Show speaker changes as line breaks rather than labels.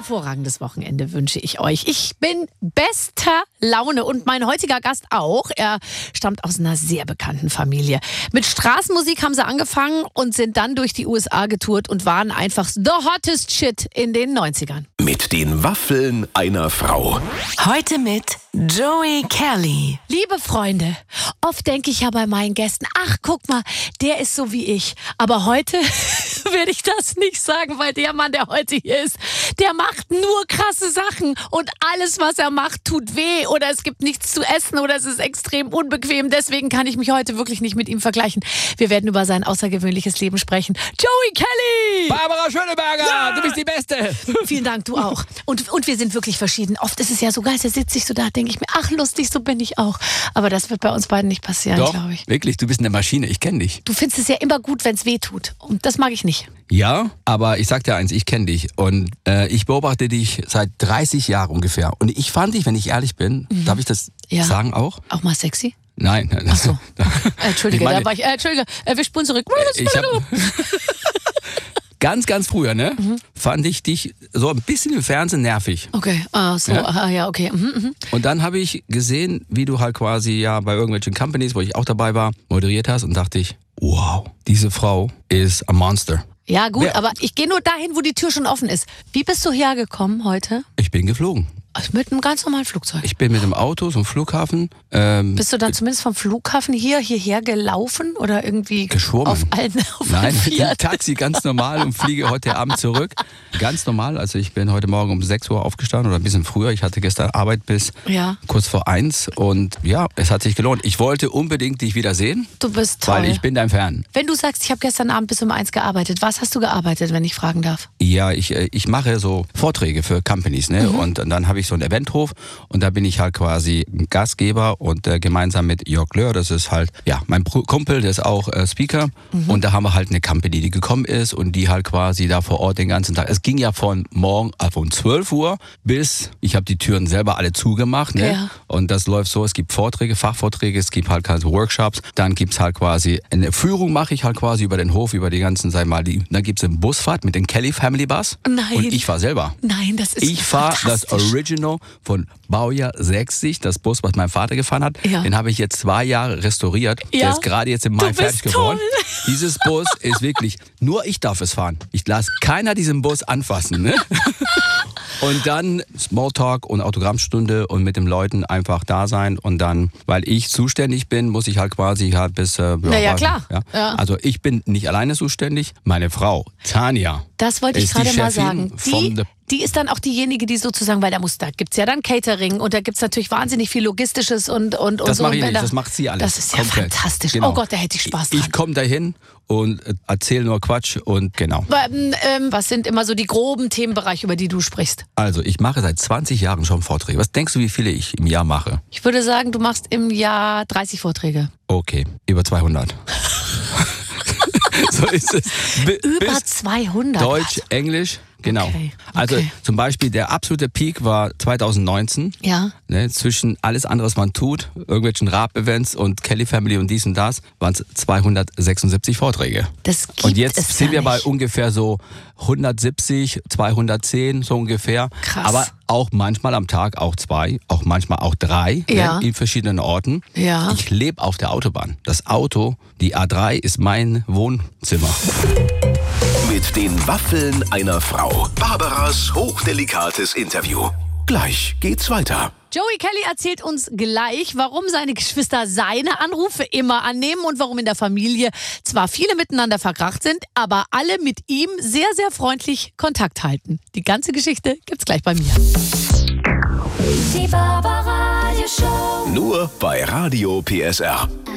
hervorragendes Wochenende wünsche ich euch. Ich bin bester Laune und mein heutiger Gast auch. Er stammt aus einer sehr bekannten Familie. Mit Straßenmusik haben sie angefangen und sind dann durch die USA getourt und waren einfach the hottest shit in den 90ern.
Mit den Waffeln einer Frau.
Heute mit Joey Kelly.
Liebe Freunde, oft denke ich ja bei meinen Gästen, ach guck mal, der ist so wie ich. Aber heute werde ich das nicht sagen, weil der Mann, der heute hier ist, der macht nur krasse Sachen und alles, was er macht, tut weh oder es gibt nichts zu essen oder es ist extrem unbequem. Deswegen kann ich mich heute wirklich nicht mit ihm vergleichen. Wir werden über sein außergewöhnliches Leben sprechen. Joey Kelly!
Barbara Schöneberger, ja! Du bist die Beste.
Vielen Dank, du auch. Und wir sind wirklich verschieden. Oft ist es ja so geil, da sitze ich so da, denke ich mir, ach lustig, so bin ich auch. Aber das wird bei uns beiden nicht passieren, glaube ich.
Wirklich, du bist eine Maschine, ich kenne dich.
Du findest es ja immer gut, wenn es weh tut. Und das mag ich nicht.
Ja, aber ich sag dir eins, ich kenne dich und ich beobachte dich seit 30 Jahren ungefähr. Und ich fand dich, wenn ich ehrlich bin, darf ich das sagen auch?
Auch mal sexy?
Nein.
Ach so. Entschuldige, wir spulen zurück.
Ganz früher, ne, fand ich dich so ein bisschen im Fernsehen nervig.
Okay, okay.
Und dann habe ich gesehen, wie du halt quasi bei irgendwelchen Companies, wo ich auch dabei war, moderiert hast und dachte ich, wow, diese Frau ist ein Monster.
Ja gut, aber ich gehe nur dahin, wo die Tür schon offen ist. Wie bist du hergekommen heute?
Ich bin geflogen.
Also mit einem ganz normalen Flugzeug?
Ich bin mit dem Auto zum Flughafen.
Bist du dann zumindest vom Flughafen hierher gelaufen oder irgendwie
geschwommen?
Auf
Nein, mit dem Taxi ganz normal und fliege heute Abend zurück. Ganz normal, also ich bin heute Morgen um 6 Uhr aufgestanden oder ein bisschen früher. Ich hatte gestern Arbeit bis kurz vor 1 und ja, es hat sich gelohnt. Ich wollte unbedingt dich wiedersehen.
Du bist toll.
Weil ich bin dein Fan.
Wenn du sagst, ich habe gestern Abend bis um 1 gearbeitet, was hast du gearbeitet, wenn ich fragen darf?
Ja, ich mache so Vorträge für Companies, ne? Und dann habe ich so einen Eventhof und da bin ich halt quasi Gastgeber und gemeinsam mit Jörg Löhr, das ist halt mein Kumpel, der ist auch Speaker und da haben wir halt eine Company, die gekommen ist und die halt quasi da vor Ort den ganzen Tag. Es ging ja von 12 Uhr bis, ich habe die Türen selber alle zugemacht, ne? Ja. Und das läuft so, es gibt Vorträge, Fachvorträge, es gibt halt Workshops, dann gibt's halt quasi eine Führung mache ich halt quasi über den Hof, über die ganzen, dann gibt's eine Busfahrt mit dem Kelly Family Bus.
Nein.
Und ich fahre selber.
Nein, das ist
Ich fahre das Original von Baujahr 60, das Bus, was mein Vater gefahren hat. Ja. Den habe ich jetzt 2 Jahre restauriert. Der ist gerade jetzt im Mai fertig geworden. Dieses Bus ist wirklich, nur ich darf es fahren. Ich lasse keiner diesen Bus anfassen. Ne? Und dann Smalltalk und Autogrammstunde und mit den Leuten einfach da sein. Und dann, weil ich zuständig bin, muss ich halt quasi bis...
klar.
Ja. Also ich bin nicht alleine zuständig. Meine Frau, Tanja,
das wollte ich gerade mal sagen. Die ist dann auch diejenige, die sozusagen, weil da gibt's ja dann Catering und da gibt's natürlich wahnsinnig viel Logistisches und
das
so.
mache ich nicht, das macht sie alles.
Das ist ja
komplett.
Fantastisch.
Genau.
Oh Gott, da hätte ich Spaß dran.
Ich komme dahin und erzähle nur Quatsch und genau.
Was sind immer so die groben Themenbereiche, über die du sprichst?
Also ich mache seit 20 Jahren schon Vorträge. Was denkst du, wie viele ich im Jahr mache?
Ich würde sagen, du machst im Jahr 30 Vorträge.
Okay, über 200. So ist es.
Über 200?
Deutsch, Englisch. Genau. Okay. Also zum Beispiel der absolute Peak war 2019. Ja. Ne, zwischen alles andere, was man tut, irgendwelchen Rap-Events und Kelly Family und dies und das, waren es 276 Vorträge.
Das gibt
und jetzt
es
sind wir
nicht.
bei ungefähr so 170, 210 so ungefähr.
Krass.
Aber auch manchmal am Tag auch 2, auch manchmal auch 3 in verschiedenen Orten.
Ja.
Ich lebe auf der Autobahn. Das Auto, die A3, ist mein Wohnzimmer.
Mit den Waffeln einer Frau. Barbaras hochdelikates Interview. Gleich geht's weiter.
Joey Kelly erzählt uns gleich, warum seine Geschwister seine Anrufe immer annehmen und warum in der Familie zwar viele miteinander verkracht sind, aber alle mit ihm sehr, sehr freundlich Kontakt halten. Die ganze Geschichte gibt's gleich bei mir.
Die Barbara Radio Show.
Nur bei Radio PSR.